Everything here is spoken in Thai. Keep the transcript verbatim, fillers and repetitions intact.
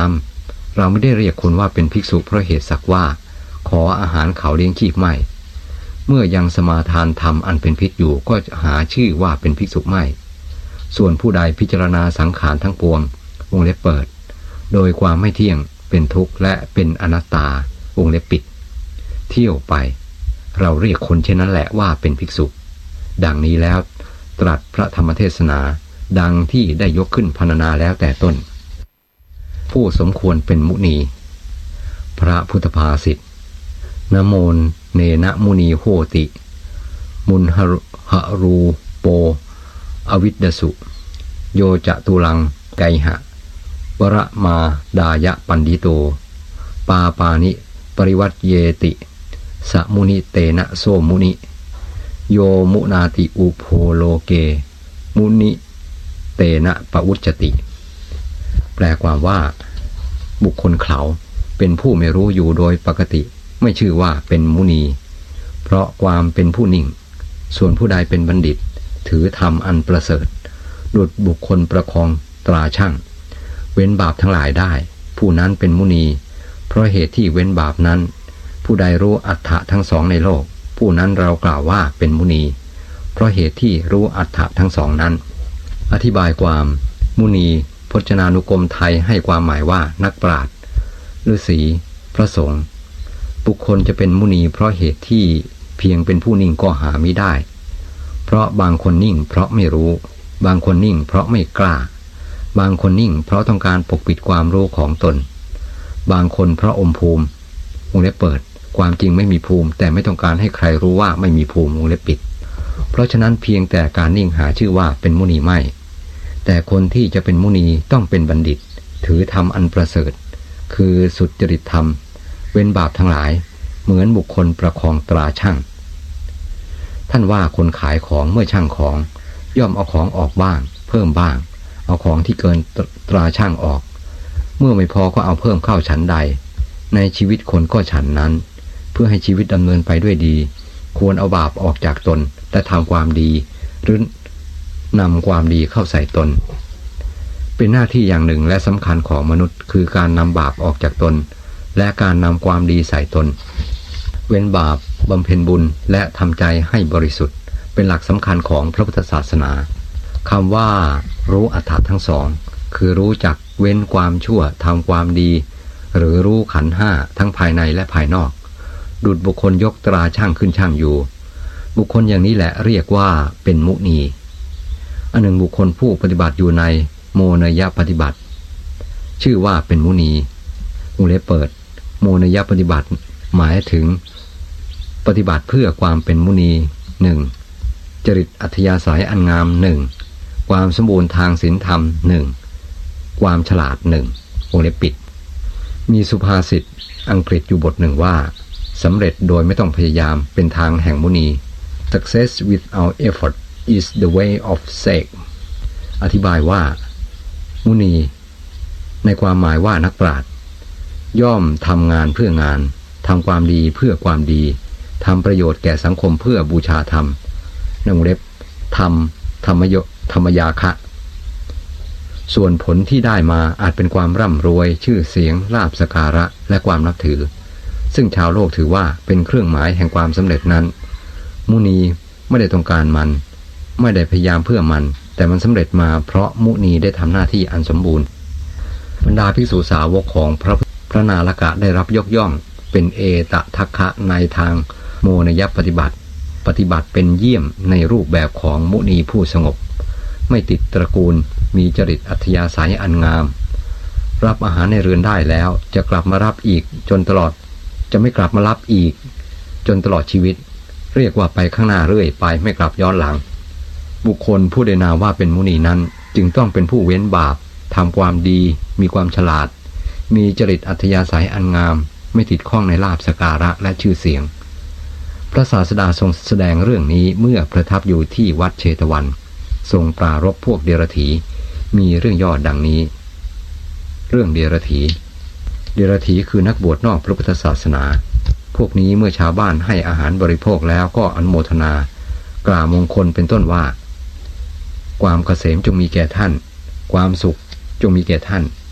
ามเราไม่ได้เรียกคนว่าเป็นภิกษุเพราะเหตุสักว่าขออาหารเขาเลี้ยงชีพไม่เมื่อยังสมาทานธรรมอันเป็นพิษอยู่ก็หาชื่อว่าเป็นภิกษุไม่ส่วนผู้ใดพิจารณาสังขารทั้งปวงวงเล็บเปิดโดยความไม่เที่ยงเป็นทุกข์และเป็นอนัตตาวงเล็บปิดเที่ยวไปเราเรียกคนเช่นนั้นแหละว่าเป็นภิกษุดังนี้แล้วตรัสพระธรรมเทศนาดังที่ได้ยกขึ้นพรรณนาแล้วแต่ต้นผู้สมควรเป็นมุนีพระพุทธภาษิตนะโมเนนะมุนีโหติมุนหะรูโปอวิดดสุโยจะตุลังไกหะวระมาดายะปันดิโตปาปานิปริวัตเยติสมุนิเตนะโสมุนิโยมุนาติอุโพโลเกมุนิเตนะปะอุจจติแปลความว่าบุคคลเขาเป็นผู้ไม่รู้อยู่โดยปกติไม่ชื่อว่าเป็นมุนีเพราะความเป็นผู้นิ่งส่วนผู้ใดเป็นบัณฑิตถือธรรมอันประเสริฐดุจบุคคลประคองตราช่างเว้นบาปทั้งหลายได้ผู้นั้นเป็นมุนีเพราะเหตุที่เว้นบาปนั้นผู้ใดรู้อัตถะทั้งสองในโลกผู้นั้นเรากล่าวว่าเป็นมุนีเพราะเหตุที่รู้อัตถะทั้งสองนั้นอธิบายความมุนีพจนานุกรมไทยให้ความหมายว่านักปราชญ์ฤาษีพระสงฆ์บุคคลจะเป็นมุนีเพราะเหตุที่เพียงเป็นผู้นิ่งก็หาไม่ได้เพราะบางคนนิ่งเพราะไม่รู้บางคนนิ่งเพราะไม่กล้าบางคนนิ่งเพราะต้องการปกปิดความรู้ของตนบางคนเพราะอมภูมิวงเล็บเปิดความจริงไม่มีภูมิแต่ไม่ต้องการให้ใครรู้ว่าไม่มีภูมิวงเล็บปิดเพราะฉะนั้นเพียงแต่การนิ่งหาชื่อว่าเป็นมุนีไม่แต่คนที่จะเป็นมุนีต้องเป็นบัณฑิตถือธรรมอันประเสริฐคือสุจริตธรรมเว้นบาปทั้งหลายเหมือนบุคคลประคองตราช่างท่านว่าคนขายของเมื่อช่างของย่อมเอาของออกบ้างเพิ่มบ้างเอาของที่เกินตราช่างออกเมื่อไม่พอก็เอาเพิ่มเข้าฉันใดในชีวิตคนก็ฉันนั้นเพื่อให้ชีวิตดำเนินไปด้วยดีควรเอาบาปออกจากตนและทำความดีหรือนำความดีเข้าใส่ตนเป็นหน้าที่อย่างหนึ่งและสำคัญของมนุษย์คือการนำบาปออกจากตนและการนำความดีใส่ตนเว้นบาปบำเพ็ญบุญและทำใจให้บริสุทธิ์เป็นหลักสำคัญของพระพุทธศาสนาคำว่ารู้อัตถะทั้งสองคือรู้จักเว้นความชั่วทำความดีหรือรู้ขันธ์ห้าทั้งภายในและภายนอกดุจบุคคลยกตราช่างขึ้นช่างอยู่บุคคลอย่างนี้แหละเรียกว่าเป็นมุนีอันหนึ่งบุคคลผู้ปฏิบัติอยู่ในโมนยปฏิบัติชื่อว่าเป็นมุนีวงเล็บเปิดโมนยปฏิบัติหมายถึงปฏิบัติเพื่อความเป็นมุนีหนึ่งจริตอัธยาศัยอันงามหนึ่งความสมบูรณ์ทางศีลธรรมหนึ่งความฉลาดหนึ่งวงเล็บปิดมีสุภาษิตอังกฤษอยู่บทหนึ่งว่าสำเร็จโดยไม่ต้องพยายามเป็นทางแห่งมุนี Success without effort is the way of sage อธิบายว่ามุนีในความหมายว่านักปราชญ์ย่อมทำงานเพื่องานทำความดีเพื่อความดีทำประโยชน์แก่สังคมเพื่อบูชาธรรมในวงเล็บธรรมธรรมยธรรมยาคะส่วนผลที่ได้มาอาจเป็นความร่ำรวยชื่อเสียงลาภสักการะและความนับถือซึ่งชาวโลกถือว่าเป็นเครื่องหมายแห่งความสำเร็จนั้นมุนีไม่ได้ต้องการมันไม่ได้พยายามเพื่อมันแต่มันสำเร็จมาเพราะมุนีได้ทำหน้าที่อันสมบูรณ์บรรดาภิกษุสาวกของพระพระนาลกะได้รับยกย่องเป็นเอตทัคคะในทางโมนยปฏิบัติปฏิบัติเป็นเยี่ยมในรูปแบบของมุนีผู้สงบไม่ติดตระกูลมีจริตอัธยาศัยอันงามรับอาหารในเรือนได้แล้วจะกลับมารับอีกจนตลอดจะไม่กลับมารับอีกจนตลอดชีวิตเรียกว่าไปข้างหน้าเรื่อยไปไม่กลับย้อนหลังบุคคลผู้ได้นามว่าเป็นมุนีนั้นจึงต้องเป็นผู้เว้นบาปทำความดีมีความฉลาดมีจริตอัธยาศัยอันงามไม่ติดข้องในลาภสักการะและชื่อเสียงพระศาสดาทรงแสดงเรื่องนี้เมื่อประทับอยู่ที่วัดเชตวันทรงปรารภพวกเดรัจฉีมีเรื่องย่อดังนี้เรื่องเดรัจฉีเดรัจฉีคือนักบวชนอกพระพุทธศาสนาพวกนี้เมื่อชาวบ้านให้อาหารบริโภคแล้วก็อนุโมทนากล่าวมงคลเป็นต้นว่าความเกษมจงมีแก่ท่านความสุขจงมีแก่ท่าน